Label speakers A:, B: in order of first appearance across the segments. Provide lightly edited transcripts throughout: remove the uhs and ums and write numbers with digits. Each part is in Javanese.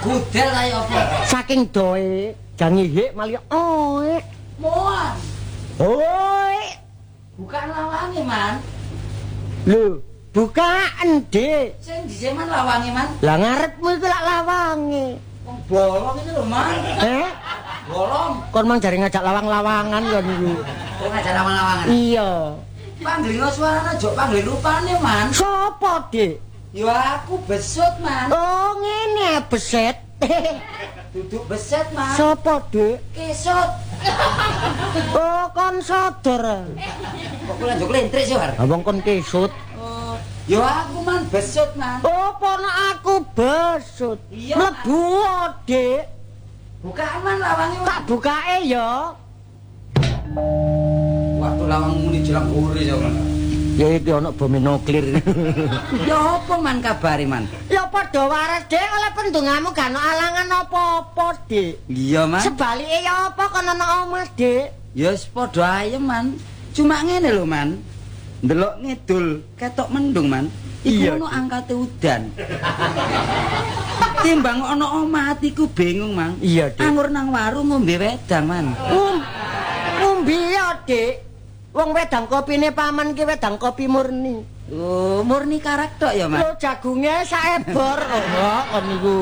A: Gudel kaya apa?
B: Saking doe jangi malih oe.
A: Moan.
B: Oe.
A: Bukan lawange, Man.
B: Lho, bukaan, Dik.
A: Sing dhisik man lawange, Man.
B: Lah ngarepmu iku lak lawange.
A: Wong bolong ini lho, Man. Bolong.
B: Kon mang jare ngajak lawang-lawangan kon iku.
A: Kok ngajak lawang-lawangan?
B: Iya.
A: Panggelingo suarane jok panggil rupane, Man.
B: Sopo, Dik?
A: Ya aku besut, Man.
B: Oh, ngene beset.
A: Duduk beset, Man.
B: Sopo, Dik?
A: Kesut.
B: Oh, kon sodor.
A: Kok kula njuk lentrik sih, War?
B: Abang kon kesut.
A: Oh, ya aku, Man, besut, Man.
B: Oh, ponak aku besut.
A: Iya,
B: Mlebu, Dik.
A: Bukaan, Man, lawange, Man.
B: Tak bukae ya.
A: Waduh, lawang muni jelang ore ya, Man.
B: Ya iki ana bom nuklir.
A: Ya apa, Man, kabare, Man?
B: Ya padha waras, Dik, oleh pendungamu gak ana alangan apa-apa, Dik.
A: Iya, Man.
B: Sebalike ya apa kon ana omah, Dik?
A: Ya wis padha ayem, Man. Cuma ngene lho, Man. Ndelok ngidul ketok mendung, Man. Iku ono angkate udan. Timbang ono omah atiku bingung, Man.
B: Iya, Dik.
A: Anggur nang warung ngombe wedang, Man.
B: Umbi ya, Dik. Wong wedang kopine paman ki wedang kopi murni.
A: Oh, murni karakter ya, Man.
B: Lho jagunge saebor. Oh, kon niku.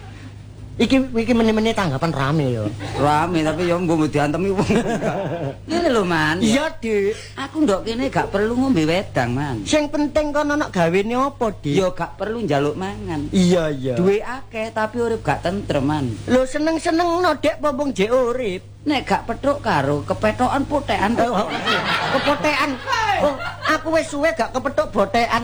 B: Iki meneh-meneh tanggapan rame ya.
A: Rame tapi ya mbok diantemi wong. Ngene lho, Man.
B: Iya, Dik.
A: Aku ndok kene gak perlu ngombe wedang, Man.
B: Sing penting kon ana gawene apa, Dik?
A: Ya gak perlu njaluk mangan.
B: Iya, iya.
A: Duwe akeh tapi urip gak tentrem, Man.
B: Lho seneng-senengno, Dik, pompong jek urip.
A: Nek gak petuk karo kepetokan potekan.
B: Kepotekan. Oh, aku wis suwe gak kepethuk botekan.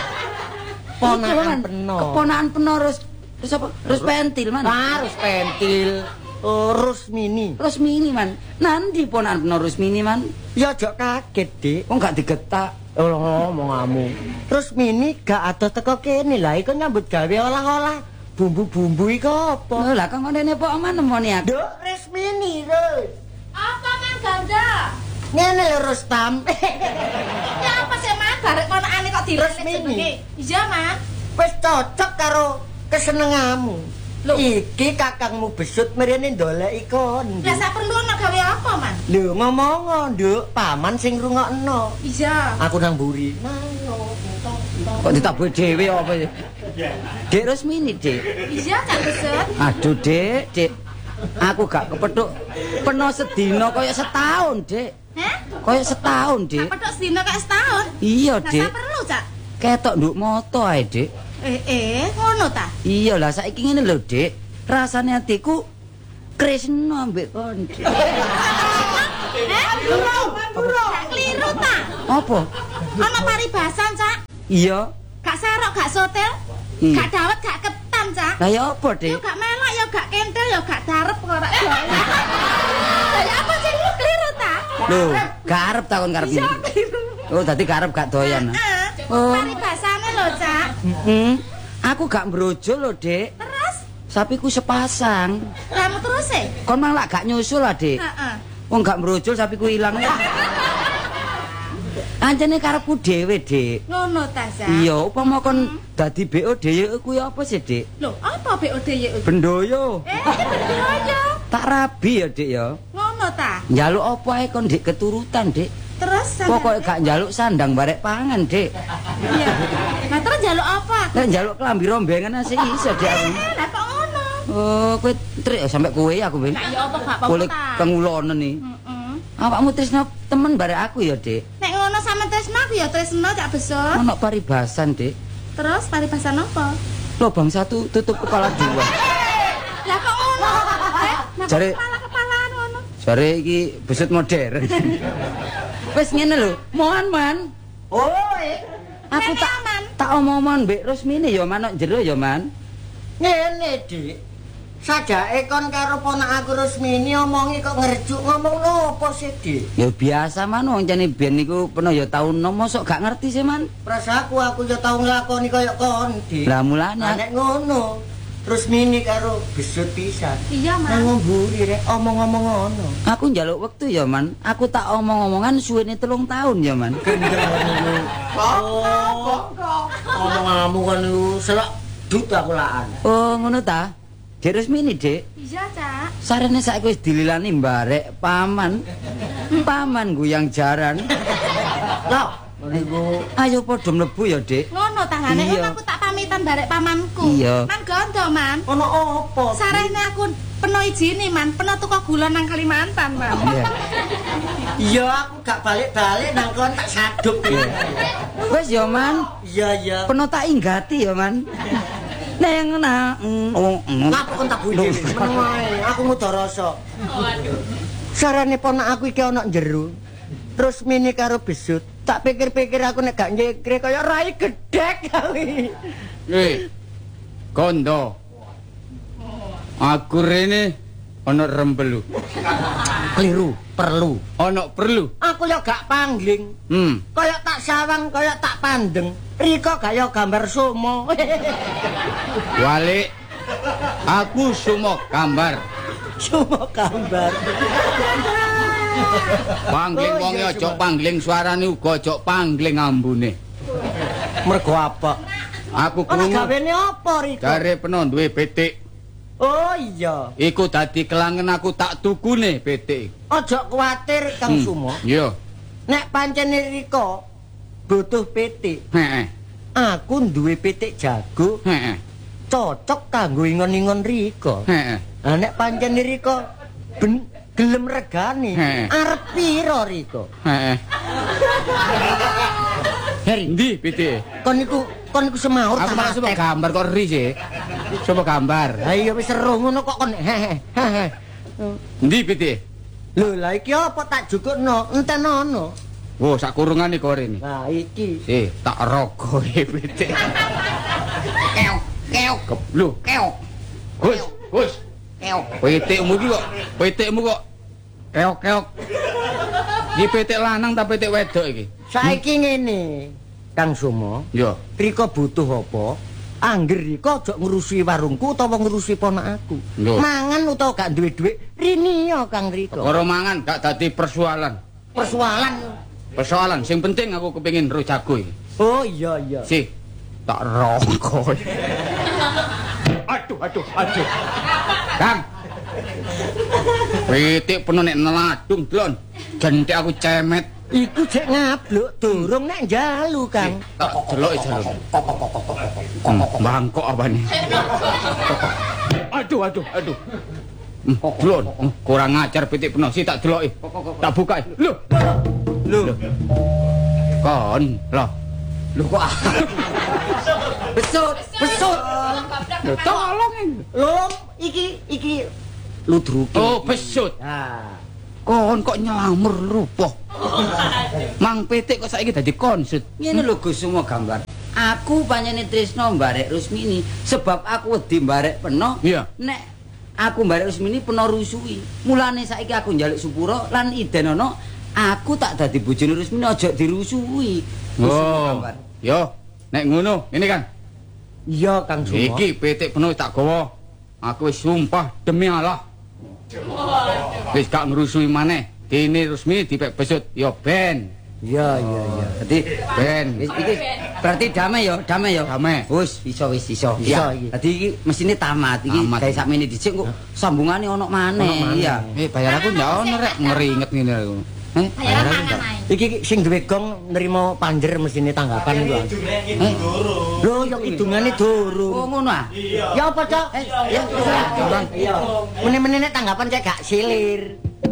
B: Ponakan peno.
A: Keponakan peno terus apa? Terus pentil, Man.
B: Harus pentil. Oh, Rusmini.
A: Rusmini, Man. Nanti ponakan peno Rusmini, Man.
B: Ya aja kaget, Dik.
A: Kok gak digetak?
B: Oh, ngomongamu. Rusmini gak ada teko kene lah, iku nyambut gawe olah-olah bumbu-bumbu iku apa?
A: Lho, lah kok ngene apa aman nemoni aku?
B: Nduk, Rusmini, Rus.
C: Apa Mang Ganda?
B: Ngene lho Rustam.
C: Ya apa sih Mang? Barek ponakane kok
B: Resmini.
C: jenenge? Iya, Mang.
B: Wis cocok karo kesenenganmu.
C: Loh.
B: Iki kakangmu besut mrene ndoleki kon.
C: Lah sak perlu ana gawe apa, Man?
B: Lho ngomong, Nduk, paman sing rungokno.
C: Iya.
B: Aku nang mburi.
A: Kok ditabuhi dhewe apa ya? Dek Rusmini, Dik.
C: Iya, Cak Besut.
A: Aduh, Dik. Aku gak kepethuk peno sedina kaya setahun, Dik.
C: Hah?
A: Kaya setahun, Dik.
C: Petuk sedina kok setahun?
A: Iya,
C: Lah
A: Dik.
C: sak perlu, Cak.
A: Ketok nduk moto ae, Dik.
C: Ngono ta?
A: Iya lah, saiki ngene lho, Dik. Rasane atiku Krisna ambek kon. Dik.
C: Gak keliru ta?
A: Apa?
C: Ana paribasan, Cak.
A: Iya.
C: Gak sarok, gak sotel. Gak dawet, gak ketam, Cak.
A: Lah ya apa,
C: Ya
A: Dik?
C: gak melok, ya gak kentel, ya gak darep kok ora doyan. Lah ya apa sih keliru ta?
A: Lho, garep takon karep
C: Iya,
A: ini.
C: keliru.
A: Oh, dadi garep gak doyan. Oh.
C: Paribasane lho, Cak.
A: Aku gak brojol lho, Dik.
C: Terus?
A: Sapiku sepasang.
C: Kamu terus e?
A: Kon mang lak gak nyusul lah, Dik.
C: Heeh.
A: Wong gak brojol sapiku ilang. Anjene karepku dhewe, Dik.
C: Ngono ta, Cak?
A: Iya, upama kon dadi BO dhewe kuwi apa sih, Dik?
C: Lho, apa BOD ya?
A: Bendoyo.
C: Bendoyo.
A: Tak rabi ya, Dik ya.
C: Ngono ta?
A: Njaluk apa ae kon Dik keturutan, Dik.
C: Terus
A: Pokoke gak njaluk sandang barek pangan, Dik.
C: Iya. Nah, terus njaluk apa?
A: Nek njaluk klambi rombengan sing iso, Dik.
C: Lah kok ngono?
A: Oh, kowe trik sampe kowe aku, Ben.
C: Lah ya apa gak apa-apa.
A: Boleh pengulonen nih. Awakmu tresno temen barek aku ya, Dik.
C: Nek ngono sama tresno aku ya tresno Cak Besut.
A: Ono paribasan, Dik.
C: Terus paribasan apa?
A: Lobang satu tutup kepala dua.
C: Lah kok ngono?
A: Jare
C: Kepala-kepalaan ngono.
A: jare iki besut modern. Wis ngene lho, Man.
B: Oh,
A: Aku tak omong-omong Mbak Rusmini ya Man jero ya Man.
B: ngene, Dik. Sajake kon karo ponak aku Rusmini omongi kok ngerjuk ngomong nopo sih, Dik?
A: Ya biasa Man, wong jane biyen niku peno ya tau nom mosok gak ngerti sih Man.
B: Prasaku aku ya tau nglakoni kaya kon, Dik.
A: Lah mulane
B: nek ngono, Rusmini karo besut pisan.
C: Iya,
B: Nang
C: Man.
B: mburi rek omong-omong ngono.
A: aku njaluk wektu ya Man. Aku tak omong-omongan suwene 3 tahun ya Man.
B: Oh, omonganmu kan niku selak dut aku laan.
A: Oh ngono ta? Dek Rusmini, Dek.
C: Iya, Cak.
A: Sarene saiki wis dililani mbarek paman. Paman guyang jaran. Loh, ayo padha mlebu ya, Dek.
C: Ngono tangane
A: Iya.
C: aku tak pamitan barek pamanku.
A: Iya.
C: Man gondo, Man.
B: Ono apa?
C: Sarene aku peno izine, Man. Peno tuku gula nang Kalimantan, Man.
A: Iya.
B: Iya, aku gak balik-balik nang kon tak saduk.
A: Wis ya, Man.
B: Iya, iya.
A: Peno tak inggati ya, Man. Neng na.
B: Ngapa kon tak budi? Meneng wae, aku ngudo rasa. Sarane ponak aku iki ana njero. Terus mini karo besut. Tak pikir-pikir aku nek gak nyekre kaya rai gedhek kuwi.
D: Kondo. Aku rene ana rembelu.
B: Kliru, perlu.
D: Ana perlu.
B: Aku ya gak pangling. Kaya tak sawang, kaya tak pandeng. Riko kaya gambar sumo.
D: Walik. Aku sumo gambar.
B: Sumo gambar.
D: Pangling
B: Oh,
D: wong
B: iya,
D: aja pangling suarane uga aja pangling ambune.
B: Mergo apa?
D: Aku
B: Ana
D: krungu
B: gawene apa Riko?
D: jare peno duwe pitik.
B: Oh iya.
D: Iku dadi kelangen aku tak tukune pitik.
B: Aja kuwatir Kang Sumo.
D: Iya.
B: Nek pancene Riko butuh pitik,
D: Heeh.
B: aku duwe pitik jago
D: Heeh.
B: cocok kanggo ingon-ingon Riko.
D: Heeh.
B: Lah nek pancene Riko gelem regani,
D: Heeh.
B: arep piro Riko?
D: Heeh.
B: Heri,
D: Ndi pitik?
B: kon niku semaur
D: Aku malah coba gambar kok ri sih. Coba gambar.
B: Ha iya wis seru ngono kok kon.
D: Ndi pitik?
B: Lho, lah iki apa tak jukukno? Entenono.
D: Wo sak kurungane kok rene.
B: Nah, iki.
D: Tak rogoe pitik.
B: Keok, keok,
D: Lho,
B: keok,
D: Gus.
B: keok.
D: Pitikmu kok keok-keok. Iki pitik lanang ta pitik wedok iki?
B: Saiki ngene, Kang Sumo.
D: Yo.
B: Riko butuh apa? Angger Riko aja ngurusi warungku utawa ngurusi ponakku.
D: Lho.
B: Mangan utawa gak duwe dhuwit, rini ya Kang Riko.
D: Perkara mangan gak dadi persoalan.
B: Persoalan.
D: Sing penting aku kepengin ro jago iki.
B: Oh iya iya.
D: Si, tak rogoe. Aduh. Kang. Pitik penuh nek neladung, Blon. Gentik aku cemet.
B: Iku cek ngabluk, durung nek njalu, Kang.
D: Tak deloki jalur. Bangkok apane? Aduh. Blon, kurang ajar pitik penuh si tak deloki. Tak buka. Lho. Kon, loh.
B: Lho kok besut.
D: Lho, tolong.
B: Lho, iki ludruke.
D: Oh, besut.
B: Nah,
D: Kon kok nyelamur rupoh. Mang pitik kok saiki dadi konsut.
A: Ngene lho Gus semua gambar. Aku pancene tresno mbarek Rusmini sebab aku wedi mbarek peno.
D: Iya.
A: Nek aku mbarek Rusmini peno rusui. Mulane saiki aku njaluk Supuro lan idenono aku tak dadi bojone Rusmini aja dirusui. Gus semua
D: Oh.
A: gambar.
D: Yo, nek ngono, ini kan.
B: iya Kang Sumo.
D: Iki pitik penuh tak gawa. Aku wis sumpah demi Allah. Wis gak ngrusui maneh. Dene Rusmini dipek besut yo ben.
B: Iya.
A: Dadi
D: Ben.
A: iki berarti damai ya.
D: Damai.
A: Wis iso.
B: Iso,
A: Iya.
B: iki.
A: Dadi iki mesine tamat. Iki
D: Tamat.
A: gawe sakmene dhisik kok sambungane ono maneh. Iya.
D: Bayar aku ndak ono rek ngeringet ngene aku.
C: Bayar mangan ae.
B: Iki sing duwe gong nrimo panjer mesine tanggapan iku. Lho, yo kidungane durung.
A: Oh ngono ah.
B: Ya apa, Cok?
A: Ya,
B: Iya. Mene-mene nek tanggapan cek gak silir.